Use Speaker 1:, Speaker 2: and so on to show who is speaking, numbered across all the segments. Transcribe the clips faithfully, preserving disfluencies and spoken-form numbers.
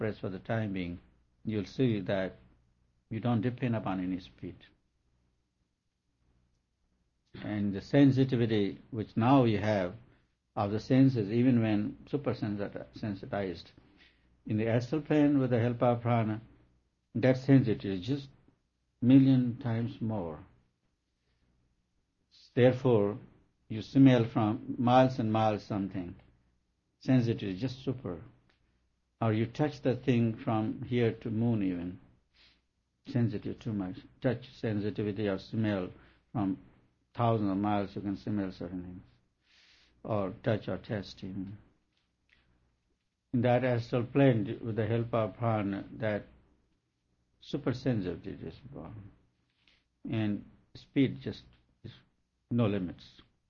Speaker 1: express for the time being, you'll see that you don't depend upon any speed. And the sensitivity which now you have of the senses, even when super sensitized, in the astral plane with the help of prana, that sensitivity is just million times more. Therefore, you smell from miles and miles something. Sensitivity is just super. Or you touch the thing from here to moon even. Sensitive too much. Touch sensitivity or smell from thousands of miles you can smell certain things. Or touch or taste even. In that astral plane, with the help of prana, that super sensitivity is born. And speed just is no limits.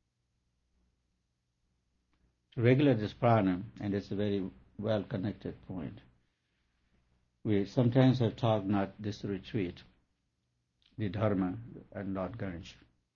Speaker 1: To regulate this prana, and it's a very well connected point, we sometimes have talked not this retreat, the Dharma and Lord Ganesh.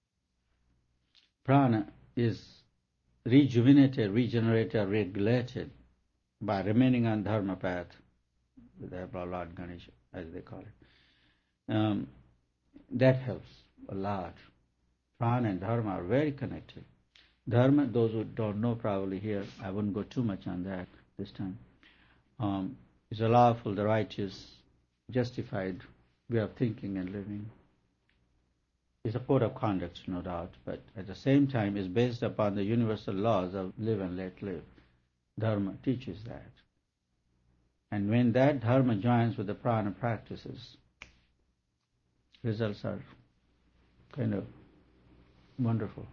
Speaker 1: Prana is rejuvenated, regenerated, regulated by remaining on Dharma path, with the help of Lord Ganesh, as they call it. Um, that helps a lot. Prana and Dharma are very connected. Dharma, those who don't know probably here, I wouldn't go too much on that this time, um, is a lawful, the righteous, justified way of thinking and living. It's a code of conduct, no doubt, but at the same time is based upon the universal laws of live and let live. Dharma teaches that. And when that Dharma joins with the prana practices, results are kind of wonderful.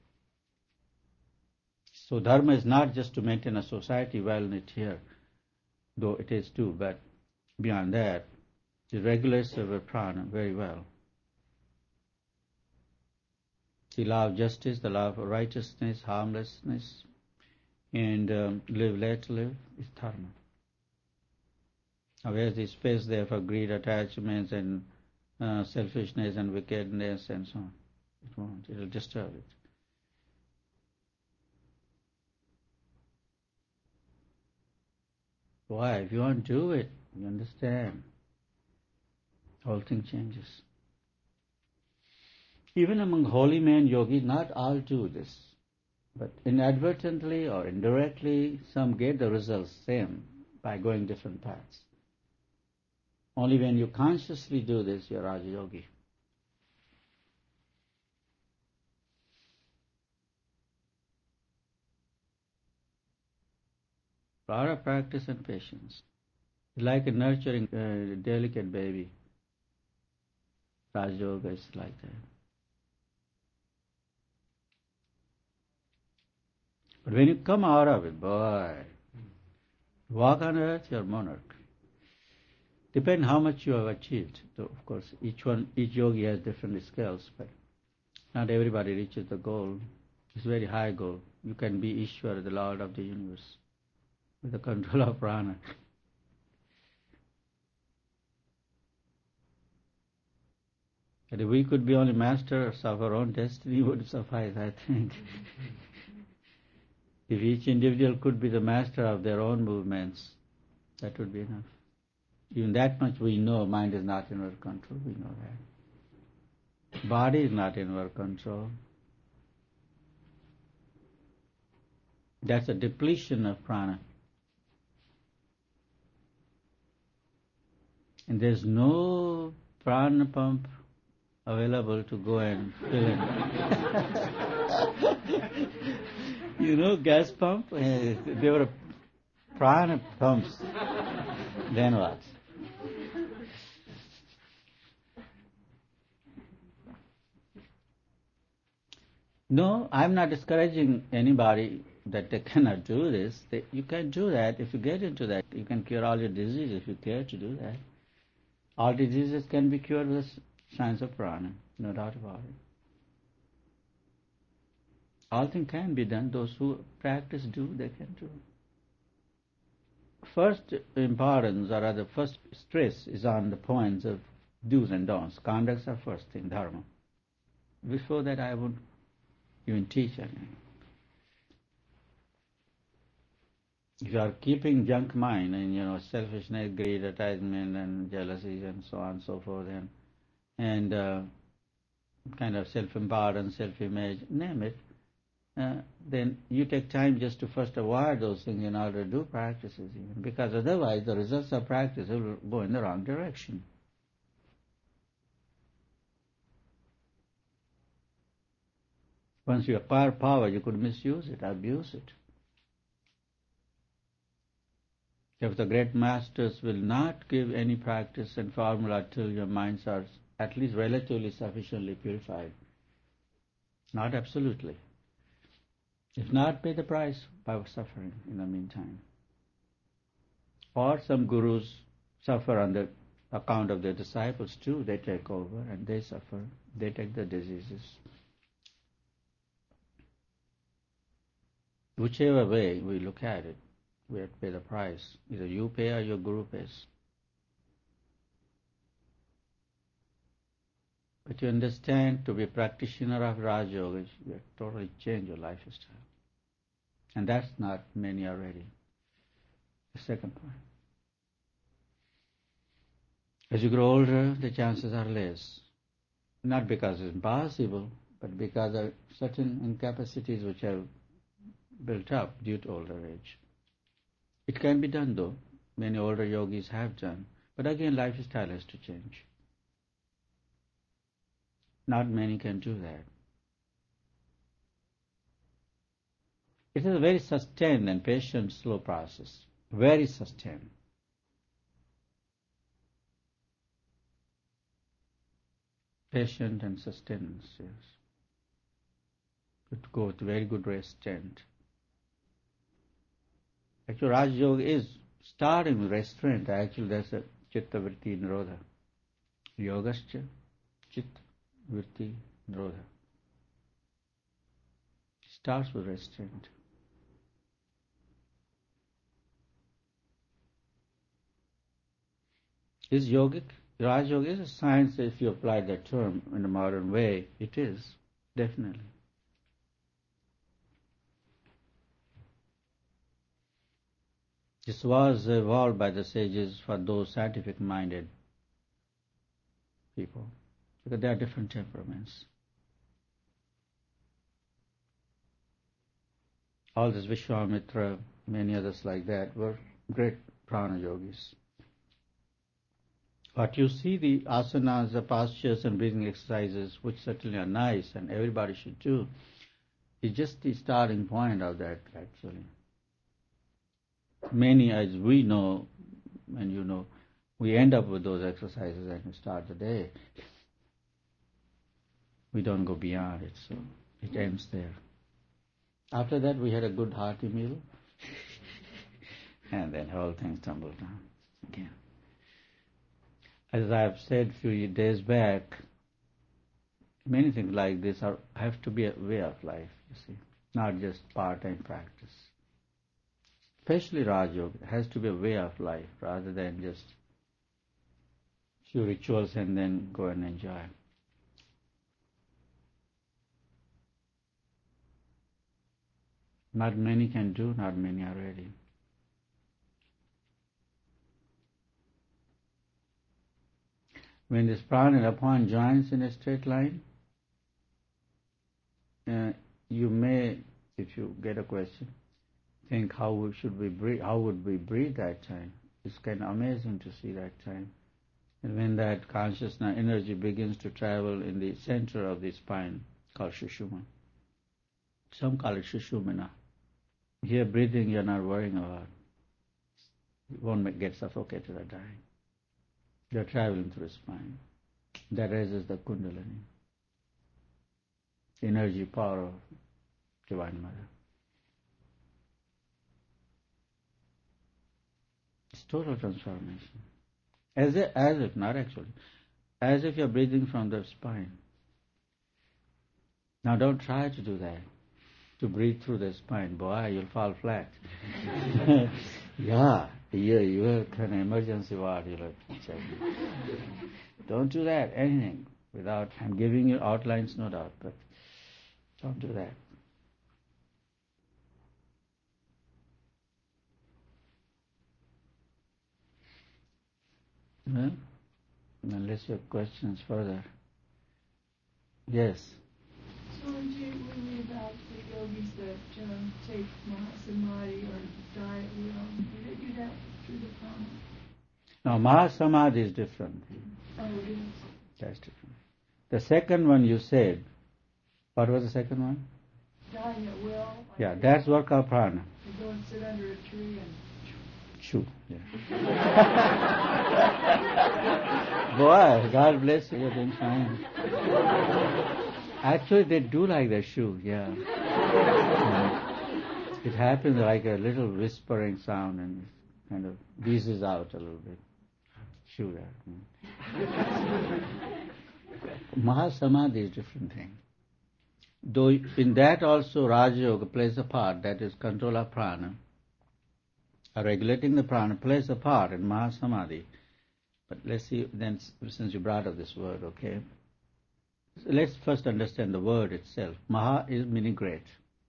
Speaker 1: So Dharma is not just to maintain a society well knit here, though it is too, but beyond that, it regulates our prana very well. The law of justice, the law of righteousness, harmlessness, and um, live, let live is Dharma. Now, where's the space there for greed, attachments, and uh, selfishness, and wickedness, and so on? It won't. It will disturb it. Why? If you want to do it, you understand. Whole thing changes. Even among holy men, yogis, not all do this. But inadvertently or indirectly, some get the results same by going different paths. Only when you consciously do this, you're Raja Yogi. A lot of practice and patience. Like a nurturing a delicate baby. Raja Yoga is like that. But when you come out of it, boy, walk on earth, you're monarch. Depends how much you have achieved. So of course, each one, each yogi has different skills, but not everybody reaches the goal. It's a very high goal. You can be Ishvara, the Lord of the universe, with the control of prana. And if we could be only masters of our own destiny, would suffice, I think. If each individual could be the master of their own movements, that would be enough. Even that much we know, mind is not in our control, we know that. Body is not in our control. That's a depletion of prana. And there's no prana pump available to go and fill in. You know, gas pump, uh, there were prana pumps. Then what? No, I'm not discouraging anybody that they cannot do this. They, you can do that if you get into that. You can cure all your diseases if you care to do that. All diseases can be cured with the science of prana, no doubt about it. All things can be done. Those who practice do, they can do. First importance, or rather first stress, is on the points of do's and don'ts. Conducts are first thing, dharma. Before that, I would even teach anything. If you are keeping junk mind and, you know, selfishness, greed, attachment, and jealousies, and so on and so forth, and, and uh, kind of self-importance, self-image, name it, uh, then you take time just to first avoid those things in order to do practices, even, because otherwise the results of practice will go in the wrong direction. Once you acquire power, you could misuse it, abuse it. If the great masters will not give any practice and formula till your minds are at least relatively sufficiently purified, not absolutely. If not, pay the price by suffering in the meantime. Or some gurus suffer on the account of their disciples too. They take over and they suffer. They take the diseases. Whichever way we look at it, we have to pay the price. Either you pay or your guru pays. But you understand, to be a practitioner of Raj Yoga, you have to totally change your lifestyle. And that's not many are ready. The second point. As you grow older, the chances are less. Not because it's impossible, but because of certain incapacities which have built up due to older age. It can be done though. Many older yogis have done. But again, lifestyle has to change. Not many can do that. It is a very sustained and patient, slow process. Very sustained. Patient and sustenance, yes. To go with very good restraint. Actually, Raj Yoga is starting with restraint. Actually, that's a Chitta Vritti Nirodha. Yogascha Chitta Vritti Nirodha. Starts with restraint. Is yogic? Raj Yoga is a science if you apply that term in a modern way. It is, definitely. This was evolved by the sages for those scientific-minded people, because there are different temperaments. All this Vishwamitra, many others like that, were great prana yogis. But you see the asanas, the postures and breathing exercises, which certainly are nice and everybody should do, is just the starting point of that, actually. Many, as we know, and you know, we end up with those exercises and start the day. We don't go beyond it, so it ends there. After that, we had a good hearty meal, and then whole things tumble down again. As I have said a few days back, many things like this are have to be a way of life, you see, not just part-time practice. Especially Raj Yoga has to be a way of life rather than just few rituals and then go and enjoy. Not many can do, not many are ready. When this prana upon joins in a straight line, uh, you may, if you get a question, think how should we breathe, how would we breathe that time? It's kind of amazing to see that time. And when that consciousness energy begins to travel in the center of the spine, called Sushumna. Some call it Sushumna. Here breathing you're not worrying about. You won't get suffocated or dying. You're traveling through the spine. That raises the Kundalini. Energy, power of Divine Mother. It's total transformation. As if, as if, not actually, as if you're breathing from the spine. Now don't try to do that, to breathe through the spine. Boy, you'll fall flat. yeah, yeah, you have an emergency ward, you'll have to check. Don't do that, anything, without, I'm giving you outlines, no doubt, but don't do that. Well, unless you have questions further. Yes.
Speaker 2: Swamiji, we read about the yogis that um, take Mahasamadhi or die at will. Do they do that through the prana?
Speaker 1: No, Mahasamadhi is different.
Speaker 2: Oh, it is.
Speaker 1: That's different. The second one you said, what was the second one?
Speaker 2: Dying at will. Like
Speaker 1: Yeah, that's Varka Prana.
Speaker 2: You go and sit under a tree and...
Speaker 1: Shoot. Yeah. Boy, God bless you, you're doing fine. Actually, they do like that shoe, yeah. yeah. It happens like a little whispering sound and kind of wheezes out a little bit. Shoe there. Mahasamadhi is a different thing. Though in that also Raja Yoga plays a part, that is control of prana. Regulating the prana plays a part in Mahasamadhi. But let's see, then, since you brought up this word, okay. So let's first understand the word itself. Maha is meaning great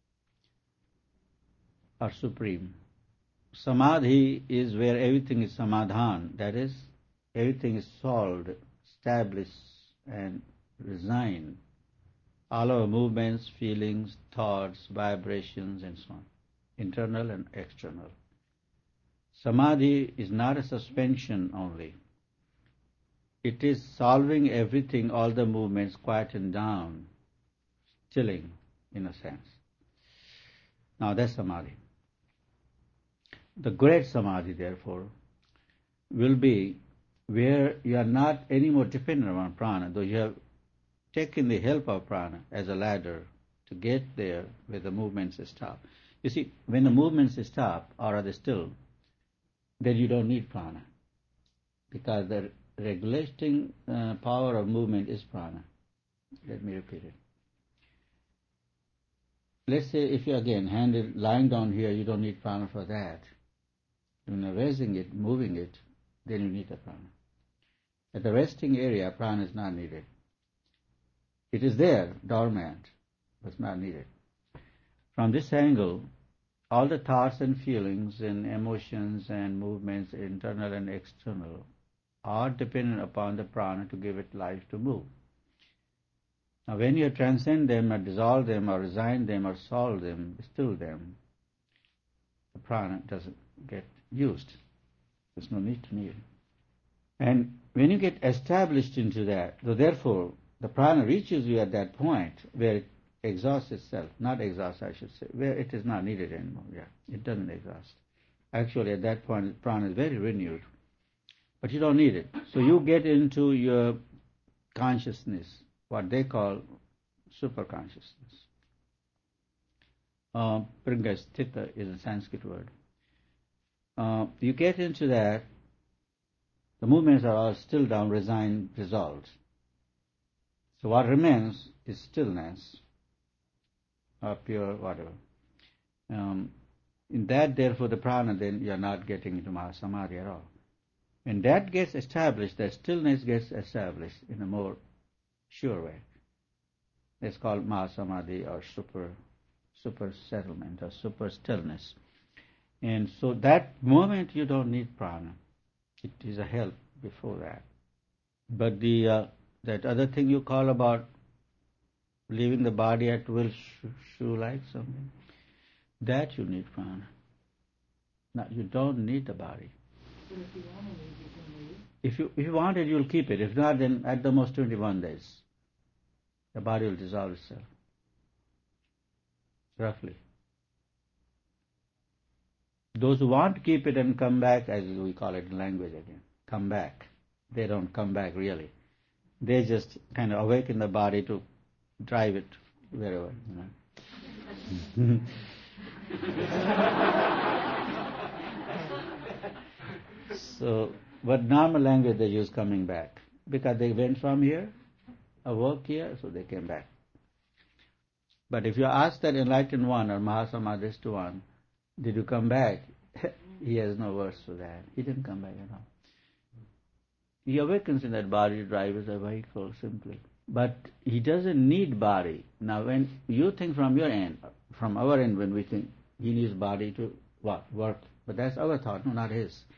Speaker 1: or supreme. Samadhi is where everything is samadhan, that is, everything is solved, established and resigned. All our movements, feelings, thoughts, vibrations and so on, internal and external. Samadhi is not a suspension only. It is solving everything, all the movements, quieting down, stilling, in a sense. Now that's Samadhi. The great Samadhi, therefore, will be where you are not anymore dependent on prana, though you have taken the help of prana as a ladder to get there where the movements stop. You see, when the movements stop or are they still, then you don't need prana, because the regulating uh, power of movement is prana. Let me repeat it. Let's say if you again hand it lying down here, you don't need prana for that. When you're raising it, moving it, then you need the prana. At the resting area, prana is not needed. It is there, dormant, but it's not needed. From this angle, all the thoughts and feelings and emotions and movements, internal and external, are dependent upon the prana to give it life to move. Now when you transcend them or dissolve them or resign them or solve them, still them, the prana doesn't get used. There's no need to need it. And when you get established into that, so therefore the prana reaches you at that point where it exhausts itself, not exhaust I should say, where it is not needed anymore. Yeah, it doesn't exhaust. Actually at that point prana is very renewed. But you don't need it. So you get into your consciousness, what they call super consciousness. Uh, Pringasthita is a Sanskrit word. Uh, you get into that, the movements are all still down, resigned, dissolved. So what remains is stillness, or pure whatever. Um, in that, therefore, the prana, then you are not getting into Mahasamadhi at all. When that gets established, that stillness gets established in a more sure way. It's called Mahasamadhi or super, super settlement or super stillness. And so that moment you don't need prana. It is a help before that. But the uh, that other thing you call about leaving the body at will, shoe, shoe like something, that you need prana. Now you don't need the body.
Speaker 2: But if you want to leave, you can leave.
Speaker 1: If you if you want it, you'll keep it. If not, then at the most twenty-one days, the body will dissolve itself. Roughly. Those who want to keep it and come back, as we call it in language again, come back. They don't come back really. They just kind of awaken the body to drive it wherever, you know. So, but normal language they use coming back. Because they went from here, awoke here, so they came back. But if you ask that enlightened one or Mahasamadhist one, did you come back? He has no words for that. He didn't come back at all. He awakens in that body to drive as a vehicle simply. But he doesn't need body. Now when you think from your end, from our end when we think he needs body to what? Work. But that's our thought, no, not his.